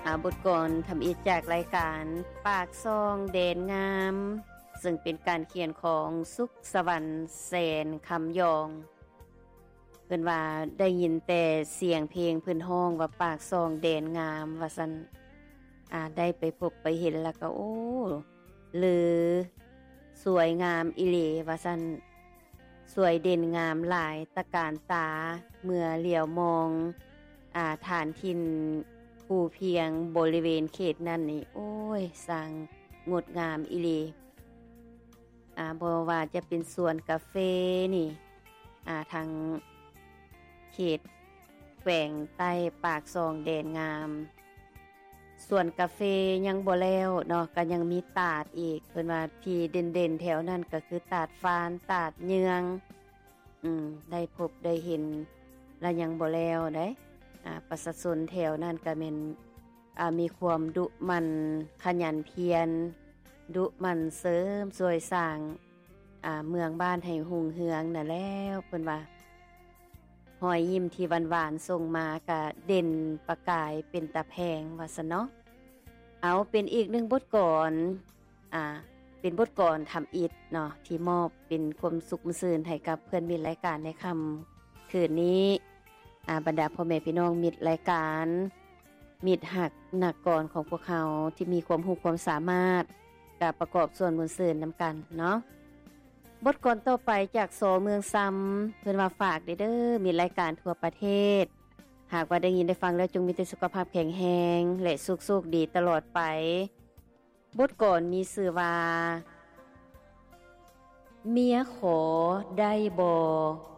บทกลอนทำอิฐจากรายการปากซองแดนงามซึ่งเป็นการเขียนของสุขสวรรค์แสนคำยองเพิ่นว่าได้ยินแต่เสียงเพลงเพิ่นฮ้องว่าปากซองแดนงามว่าซั่นได้ไปพบไปเห็นแล้วก็โอ้หรือสวยงามอีหลีว่าซั่นสวยเด่นงามหลายตะการตาเมื่อเหลียวมองฐานทินภูเพียงบริเวณเขตนั้นนี่โอ้ยสร้างงดงามอีหลีบ่ว่าจะเป็นสวนกาแฟนี่ทางเขตแขวงใต้ปากซองแดนงามส่วนกาแฟยังบ่แล้วเนาะก็ยังมีตาดอีกเพิ่นว่าที่เด่นๆแถวนั้นก็คือตาดฟานตาดเยืองได้พบได้เห็นแล้วยังบ่แล้วเด้ประชาชนแถวนั้นก็แม่นมีความดุมันขยันเพียรดุมันเสริมสวยสร้างเมืองบ้านให้หุ่งเฮืองน่ะแล้วเพิ่นว่ารอยยิ้มที่หวานๆส่งมาก็เด่นประกายเป็นตาแพงว่าซั่นเนาะเอาเป็นอีก1บทกลอนเป็นบทกลอนทำอิฐเนาะที่มอบเป็นความสุขมื้นให้กับเพื่อนมิตรรายการในค่ำคืนนี้บรรดาพ่อแม่พี่น้องมิตรรายการมิตรหักนักกรของพวกเขาที่มีความรู้ความสามารถกับประกอบส่วนบุญซื่นนํากันเนาะบทกลอนต่อไปจากโสเมืองซ้ำเพิ่นว่าฝากเด้อมีรายการทั่วประเทศหากว่าได้ยินได้ฟังแล้วจงมีแต่สุขภาพแข็งแรงและสุขๆดีตลอดไปบทกลอนมีชื่อว่าเมียขอได้บ่